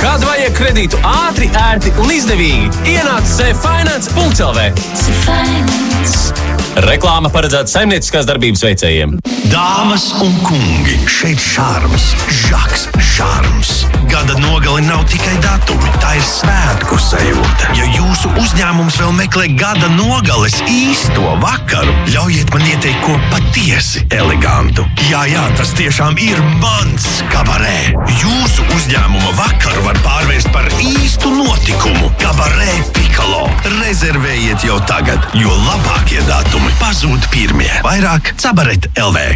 Kad vajag kredītu ātri, ērti un izdevīgi, ienāc cfinance.lv. Reklāma paredzēta saimnieciskās darbības veicējiem. Dāmas un kungi, šeit šarms, Žaks šarms. Gada nogali nav tikai datumi, tā ir svētku sajūta. Ja jūsu uzņēmums vēl meklē gada nogales īsto vakaru, ļaujiet man ieteikt ko patiesi elegantu. Jā, tas tiešām ir mans kabarē. Jūsu uzņēmuma vakaru var pārvērst par īstu notikumu. Kabarē Pikalo. Rezervējiet jau tagad, jo labākie datumi pazūd pirmie. Vairāk Cabaret.lv.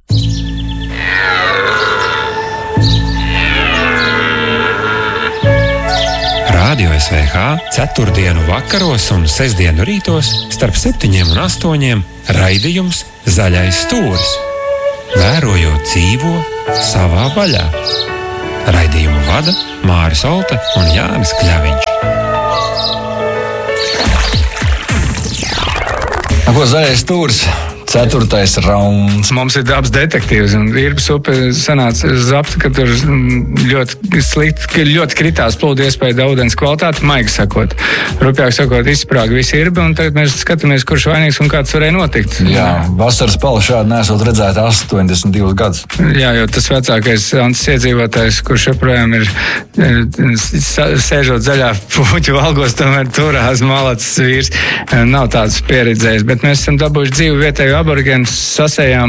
Radio SVH ceturtdienu vakaros un sestdienu rītos starp 7 un 8 raidījums Zaļais stūris. Vērojot dzīvo savā vaļā. Raidījumu vada Māris Olta un Jānis Kļaviņš. Ko Zaļais stūris? 4. rauns. Mums ir dabas detektīvs, un Irbas upe sanāca zapta, ka tur ļoti slikti, ļoti kritās plūdu iespēja ūdens kvalitāti, maigi sakot. Rupjāk sakot, izsprāga visi Irba, un tagad mēs skatāmies, kurš vainīgs un kāds varēja notikt. Jā, vasaras pala šādi nesot redzēt 82 gadus. Jā, jo tas vecākais Antas iedzīvotājs, kurš joprojām ir sēžot zaļā puķu valgos, tomēr turās malacis vīrs, nav tāds pieredzējis, bet mēs esam dabūjuši dzīvu vietēju aborigēns, sasējām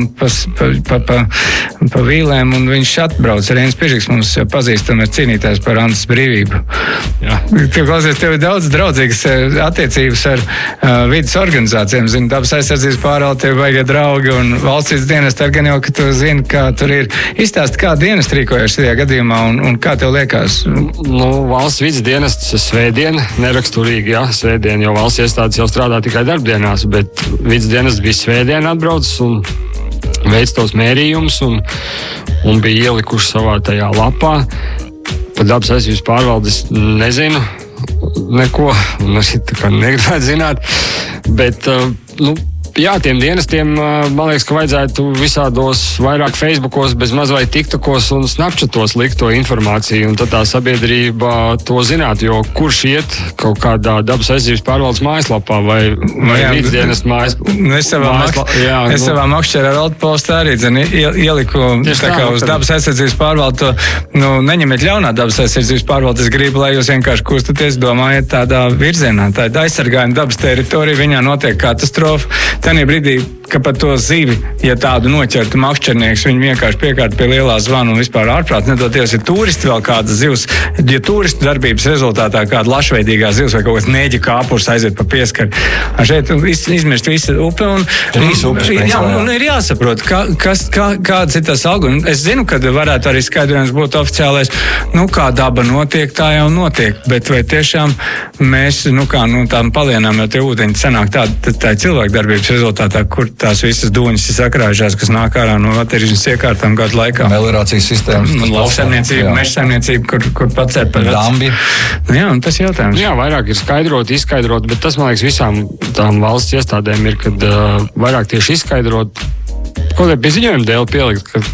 pa vīlēm, un viņš atbrauc. Reinis Pižiks mums pazīstamies cīnītājs par Antas brīvību. Jā. Klausies, tev ir daudz draudzīgas attiecības ar vidas organizācijām. Zini, dabas aizsardzības pārvalde, tev vajag draugi, un valsts vidas dienesti, gan jau, ka tu zini, kā tur ir. Izstāsti, kā dienas rīkojuši šajā gadījumā, un kā tev liekas? Valsts vidas dienests svētdien, neraksturīgi, jā, svētdien, jo valsts iestādes jau strādā tikai darbdienās, bet vidas dienests bija svētdien atbraucis un veic tos mērījumus un bija ielikuši savā tajā lapā. Par dabas aizsardzības pārvaldes nezinu neko, un arī tā kā negribētu zināt, bet, jā, tiem dienestiem, man liekas, ka vajadzētu visādos vairāk Facebookos, bez maz vai TikTokos un Snapchatos likt to informāciju, un tad tā sabiedrība to zinātu, jo kurš iet kaut kādā dabas aizsardzības pārvaldes mājaslapā vai vidas dienestu mājaslapā. Es savā makšķerā vēl postā arī ieliku tā kā uz dabas aizsardzības pārvaldu, neņemiet ļaunā dabas aizsardzības pārvaldu, es gribu, lai jūs vienkārši kustaties, domājiet tādā virzienā, tā ir aizsargājuma dabas teritorija, viņā notiek katastrofa. Tanī brīdī, ka pat to zivi, ja tādu noķertu makšķernieks, viņi vienkārši piekārt pie lielā zvana un vispār ārprāt. Nedoties, ja turisti vēl kādas zivs, ja turistu darbības rezultātā kāda lašveidīgā zivs vai kaut kāds neģi kāpurs aiziet pa pieskari. Šeit izmirst visu upe un ir jāsaprot, kāds ir tas algojums. Es zinu, ka varētu arī skaidrojums būt oficiālais, kā daba notiek, tā jau notiek, bet vai tiešām mēs, tām palienām jau tie ūdeņi sanāk tā ir cilvēku darbības rezultātā, kur tās visas dūņas ir sakrājušās, kas nāk ārā no vaterijas iekārtām gadu laikā. Meliorācijas sistēmas. Lauksaimniecība, mežsaimniecība, kur pacēr par dambi. Jā, un tas jautājums. Jā, vairāk ir izskaidrot, bet tas, man liekas, visām tām valsts iestādēm ir, kad vairāk tieši izskaidrot, ko te pie ziņojuma dēļ pielikt, ka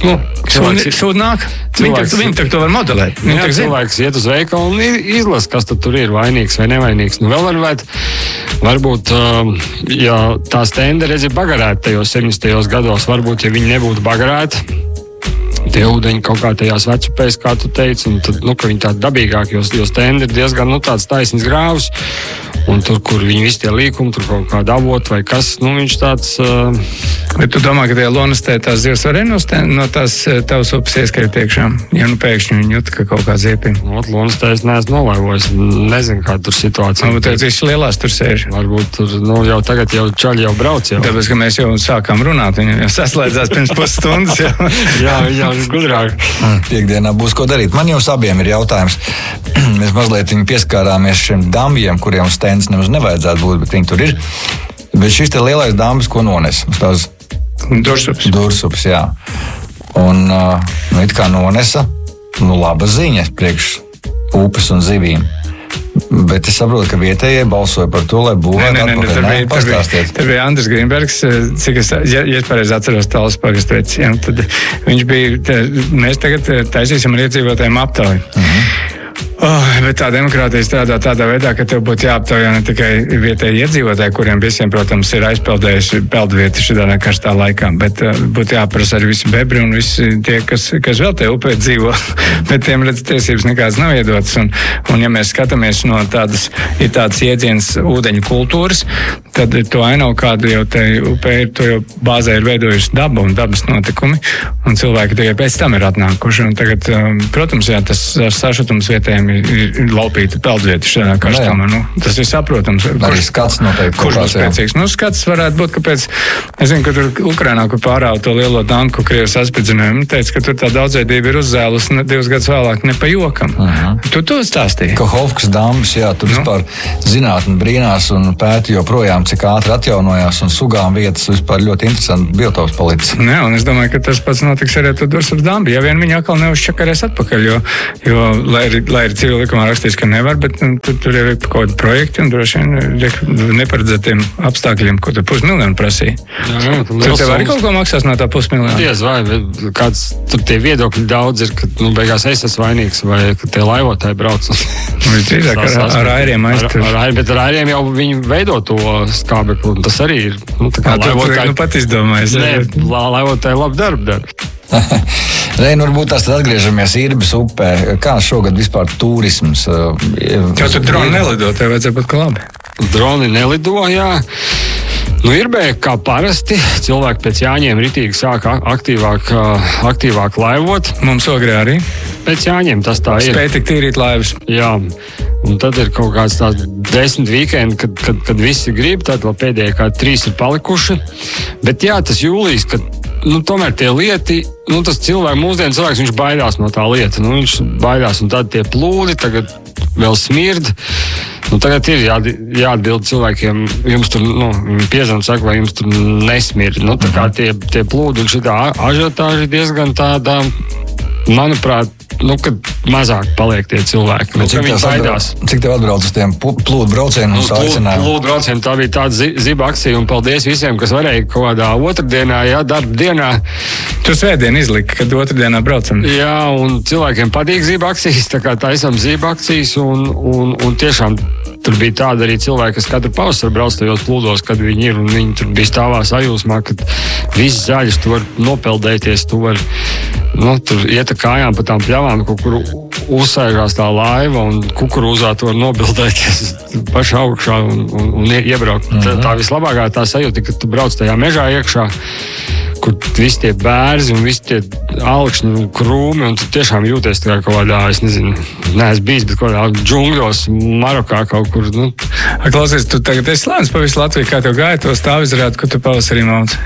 sūd nāk. Viņi to var modelēt. Cilvēks iet uz veikalu un izlasa, kas tur ir vainīgs vai nevainīgs. Vēl varbūt, ja tā stenda redz ir bagarēta tajos 70. gados, varbūt, ja viņi nebūtu bagarēti, tie ūdeņi kaut kā tajās vecupēs, kā tu teici, un tad, ka viņi tādi dabīgāki, jo stendi ir diezgan, tāds taisns grāvs, un tur, kur viņi visi tie līkumi, tur kaut kāda avot vai kas, viņš tāds... Bet tu domā, ka tie lonastē tās zivs varēja no tās tavas upes ieskriet iekšā? Ja pēkšņi viņi jūt, ka kaut kā ziepina. Lonastē es neesmu nolaivojis, nezinu, kā tur situācija. Bet teicu, visi lielās tur sēž. Varbūt tur, jau tagad čaļi jau brauc jau. Tāpēc, ka mēs jau sākām runāt, viņi jau saslēdzās pirms pusstundas jau. jā, gudrāk. Piektdienā būs ko darīt. Man jums abiem ir jautājums. Mēs mazliet pieskārāmies šiem dambiem, kuriem stends nemaz nevajadzētu būt, bet viņi tur ir. Bet šis te lielais dambis, ko nones? Uz tās Dursups, jā. Un it kā nonesa, laba ziņa priekš upes un zivīm. Bet es saprotu, ka vietējie balsoja par to, lai būvētu atpakaļ. Pastāstiet. Tur bija Andris Grīnbergs, cik es pareizi atceros tālus pagastrēc. Viņš bija, mēs tagad taisīsim ar iedzīvotājiem aptauju. Bet tā demokrātija strādā tādā veidā, ka tev būtu jāaptaujā ne tikai vietēji iedzīvotāji, kuriem visiem, protams, ir aizpeldējuši peldvieti šādā karstā laikā, bet būtu jāprasa arī visi bebri un visi tie, kas vēl te upē dzīvo, bet tiem redz tiesības nekādas nav iedotas. Un ja mēs skatāmies no ir tāds iedziens ūdeņu kultūras, tad to ainavu kādu jau te upē ir, to jau bāzē ir veidojusi daba un dabas notikumi, un cilvēki tikai pēc tam ir atnākuši. Un tagad, protams, jā, tas sašutums vietējiem ir laupīta peldvieta šādā karstumā. Tas ir saprotams. Arī skats noteikti. Kurš būs priecīgs? Skats varētu būt, kāpēc, es zinu, ka tur Ukrainā, kur pārāva to lielo tanku, Krievijas saspridzinājumi, teica, ka tur tā daudzveidība ir uzzēlus 2 gadus vēlāk ne pa jokam. Tu to stāstīji? Kahovkas dambis, jā, tur vispār zinātne brīnās un pēta joprojām, cik ātri atjaunojās un sugām vietas vispār ļoti interesanti biotops palicis. Jā, un es domāju, ka tas pats notiks arī ar Dursas dambi, ja vien viņi atkal neuzčakarēs atpakaļ, jo lai ir civil likumā rakstīts, ka nevar, bet tur ir kaut kādi projekti un droši vien neparedzētiem apstākļiem, ko tur 500 000 prasīja. Tur tev arī kaut ko maksās no tā 500 000? Diez vai, kāds tur tie viedokļi daudz ir, ka beigās es esmu vainīgs vai ka tie laivotāji brauc. Drīzāk ar airiem aiztur. Bet ar airiem jau viņi veido to skābekli, un tas arī ir. Tā kā laivotāji pat izdomājas. Nē, laivotāji labi darbu dara. Reini, varbūt tās tad atgriežamies Irbes upē. Kā šogad vispār turisms? Jo tu droni nelido, tev vajadzēja būt labi. Droni nelido, jā. Irbē, kā parasti, cilvēki pēc Jāņiem ritīgi sāk aktīvāk laivot. Mums Ogrē arī. Pēc Jāņiem tas tā ir. Spēj tik tīrīt laivas. Jā, un tad ir kaut kāds tāds 10 vikendi, kad visi grib, tad vēl pēdējie kā 3 ir palikuši. Bet jā, tas jūlijas, kad tomēr tie lieti, tas mūsdienu cilvēks, viņš baidās no tā lieta. Viņš baidās, un tad tie plūdi tagad vēl smird. Tagad ir jāatbild cilvēkiem, jums tur, piezvan saka, vai jums tur nesmird. Tā kā tie plūdi un šitā ažiotāži diezgan tāda, manuprāt, kad mazāk paliek tie cilvēki. Cik tev atbrauc uz tiem plūdu braucieniem? Plūdu braucieniem tā bija tāda ziba akcija, un paldies visiem, kas varēja kaut kādā otrdienā, darba dienā. Tu svētdien izliki, kad otrdienā braucam. Jā, un cilvēkiem patīk ziba akcijas, tā kā taisam ziba akcijas, un tiešām tur bija tāda arī cilvēki, kas katru pavasaru brauc tajos plūdos, kad viņi ir, un viņi tur bija stāvā sajūsmā, kad viss zaļš, tu var nopeldēties, tu var, tur iet ar kājām pa tām pļavām, kaut kur uzsēžās tā laiva, un kukurūzā tu var nobildēties pašā augšā un iebraukt. Tā vislabākā tā sajūta, ka tu brauc tajā mežā iekšā, kur visi tie bērzi un visi tie alkšņi un krūmi, un tu tiešām jūties tā kā kaut kādā, es nezinu, neesmu bijis, bet kaut kādā džungļos, Marokā kaut kur. Klausies, tu tagad esi slēns pa visu Latviju, kā tev gāja to stāvizrādi, ko tu pavasarī māci?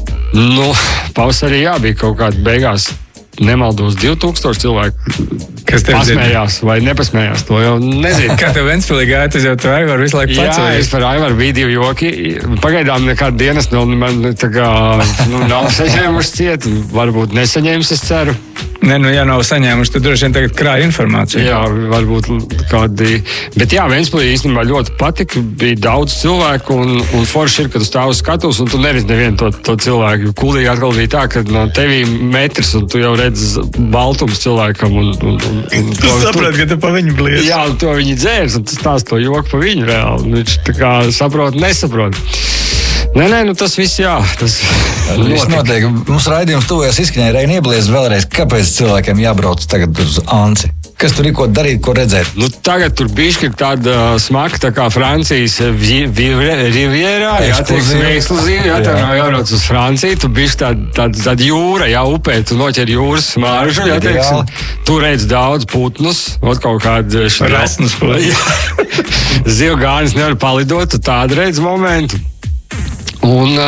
Pavasarī bija kaut kāda beigās, nemaldos 2000 cilvēku, kas pasmējās vai nepasmējās, to jau nezinu. Kā tev Ventspilī gāja, tas jau tu Aivaru visu laiku pats? Jā, es par Aivaru bija 2 joki. Pagaidām nekāda dienas man tā kā nav saņēmuši ciet. Varbūt nesaņēmis, es ceru. Ja nav saņēmuši, tad droši vien tagad krāja informāciju. Jā, varbūt kādi. Bet jā, Ventspilī īstenībā ļoti patika. Bija daudz cilvēku un forši ir, kad tu stāv uz skatuves un tu neredz nevienu to cilvēku. Kuldīgi atkal bija tā, ka no tevī metrs un tu jau redz baltums cilvēkam. Tu saproti, ka tu pa viņu bliedzi. Jā, to viņi dzērs un tu stāst to joku pa viņu reāli. Viņš tā kā saprot, nesaprot. Nē, tas viss jā. Tas notiek. Mums raidījums tuvojas izskanēja, Reini iebliez vēlreiz, kāpēc cilvēkiem jābrauc tagad uz Anci? Kas tur ir ko darīt, ko redzēt? Tagad tur bišķi ir tāda smaka, tā kā Francijas Rivierā, ekskluzīvi, tā nav jābrauc uz Franciju, tu bišķi tāda jūra, upē, tu noķer jūras smaržu, tu redz daudz putnus, kaut kādu rasnus putnus. Zivgānis nevar palidot, tu tādu redz momentu. Un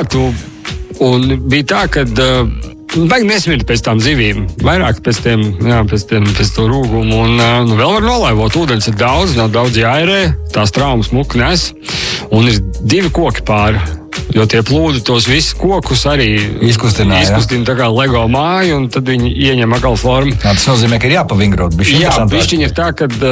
bija tā, kad vajag nesmirt pēc tām zivīm, vairāk pēc to rūgumu, un vēl var nolaivot, ūdens ir daudz, nav daudz jāierē, tās traumas muka nes, un ir 2 koki pāri. Jo tie plūdi tos visus kokus arī izkustina tā kā Lego māju, un tad viņi ieņem atkal formu. Tas nozīmē, ka ir jāpavingrot. Bišķiņi ir tā,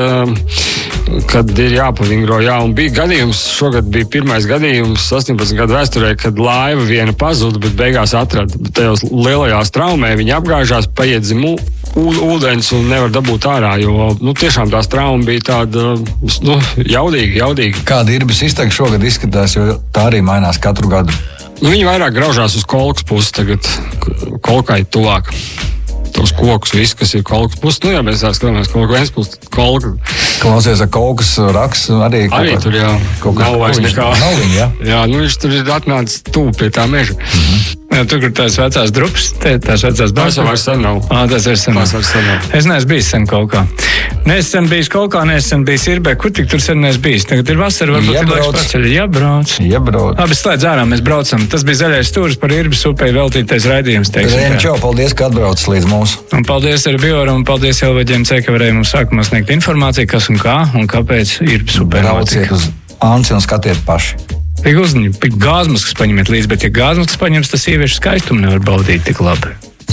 kad ir jāpavingro, un bija gadījums, šogad bija pirmais gadījums 18 gadu vēsturē, kad laiva viena pazuda, bet beigās atrada. Tajos lielajās traumē viņi apgāžās, paiet zem ūdens un nevar dabūt ārā, jo tiešām tās trauma bija tāda jaudīga. Kāda irbes izteiks šogad izskatās, jo tā arī mainās katru gadu? Viņi vairāk graužās uz kolkas pusi, tagad kolkai tuvāk. Tos kokus, viss, kas ir kolkas pusi. Jā, mēs tā skatāmies, kolka viens pusi, kolka. Klausies, ar kolkas raks arī tur, jā. Nav vairs nekā. Nav viņa, jā? Jā, viņš tur ir atnācis tuvu pie tā meža. Jā, tur, kur tās vecās drupas, tās vecās bāzes. Tas vairs sen nav. Tas vairs sen nav. Es neesmu bijis sen kolkā. Neesmu bijis kolkā, neesmu bijis Irbē. Kur tik tur sen neesmu bijis? Tagad ir vasara, varbūt ir laiks paceļi. Jābrauc. Labi, slēdz ārā, mēs braucam. Tas bija Zaļais stūris par Irbes upei veltītais raidījums. Čau, paldies, ka atbrauc līdz mums. Un paldies arī Bioram un paldies Elveģiem C, ka varēja mums sākumā sniegt informāciju, kas un kā un kāpēc Irbes upei notika. Brauciet uz Anci un skatiet paši. Pie gāzmaskas paņemiet līdzi, bet ja gāzmaskas paņems, tas sieviešu skaistumu nevar baudīt tik labi.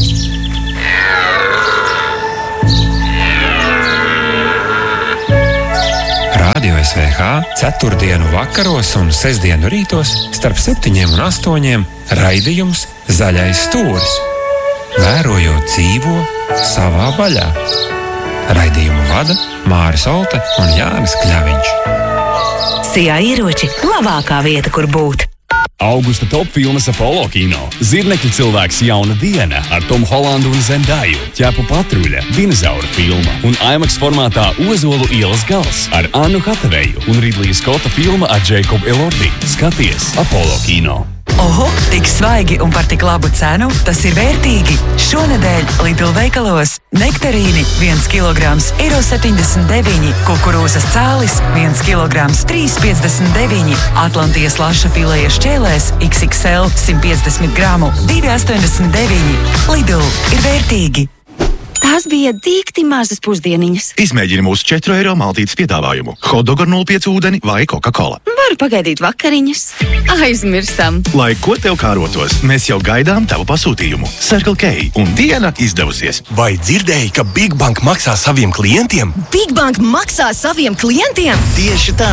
Radio SVH 4. vakaros un 6. rītos starp 7 un 8 raidījums Zaļais stūris. Vērojot dzīvo savā vaļā. Raidījumu vada Māris Olte un Jānis Kļaviņš. Sijā ieroči – labākā vieta, kur būt. Augusta top filmas Apollo kino. Zirnekļu cilvēks Jauna diena ar Tomu Holandu un Zendaju, Ķepu patruļa, dinozauru filma un IMAX formātā Ozolu ielas gals ar Annu Hataveju un Ridlija Skota filma ar Jacobu Elordi. Skaties Apollo kino. Oho, tik svaigi un par tik labu cenu, tas ir vērtīgi. Šonedēļ Lidl veikalos nektarīni 1 kilograms €1,79, kukurūzas cālis 1 kilograms €3,59, Atlantijas laša fileja šķēlēs XXL 150 gramu €2,89. Lidl ir vērtīgi. Tās bija dīkti mazas pusdieniņas. Izmēģini mūsu €4 maltītes piedāvājumu. Hotdog ar 0,5 ūdeni vai Coca-Cola. Varu pagaidīt vakariņas. Aizmirstam. Lai ko tev kārotos, mēs jau gaidām tavu pasūtījumu. Circle K un diena izdevusies. Vai dzirdēji, ka Big Bank maksā saviem klientiem? Big Bank maksā saviem klientiem? Tieši tā.